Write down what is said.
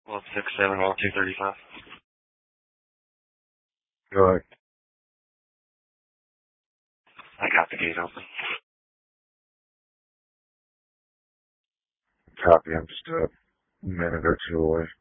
167-235. Go ahead. I got the gate open. Copy. I'm just a minute or two away.